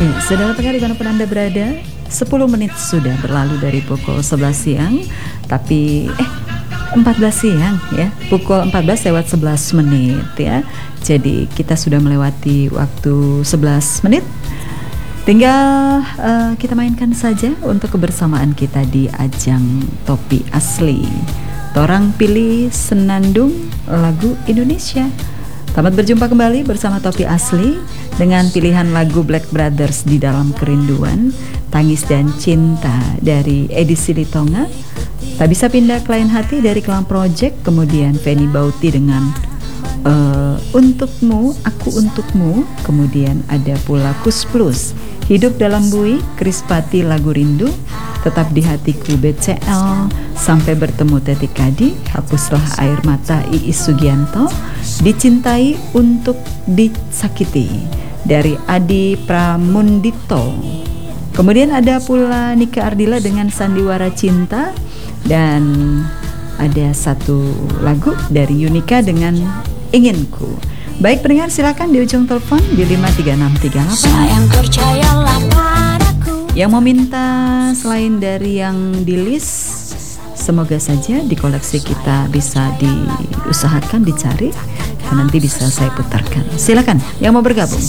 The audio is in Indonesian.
Ya, saudara pendengar dimanapun Anda berada, 10 menit sudah berlalu dari pukul 11 siang. Tapi 14 siang ya, pukul 14 lewat 11 menit ya. Jadi kita sudah melewati waktu 11 menit. Tinggal kita mainkan saja untuk kebersamaan kita di ajang Topi Asli. Torang pilih senandung lagu Indonesia. Selamat berjumpa kembali bersama Topi Asli dengan pilihan lagu Black Brothers Di Dalam Kerinduan, Tangis dan Cinta dari Edi Silitonga, Tak Bisa Pindah ke Lain Hati dari Kelang Project, kemudian Feni Bauti dengan Untukmu, Aku Untukmu, kemudian ada pula Kus Plus, Hidup Dalam Bui, Krispati Lagu Rindu, Tetap di Hatiku BCL, Sampai Bertemu Teti Kadi, Hapuslah Air Mata Iis Sugianto, Dicintai Untuk Disakiti dari Adi Pramundito. Kemudian ada pula Nika Ardila dengan Sandiwara Cinta, dan ada satu lagu dari Yunika dengan Inginku. Baik pendengar, silakan di ujung telepon di 53638. Sayang percayalah padaku. Yang mau minta selain dari yang di list, semoga saja di koleksi kita bisa diusahakan dicari dan nanti bisa saya putarkan. Silakan yang mau bergabung.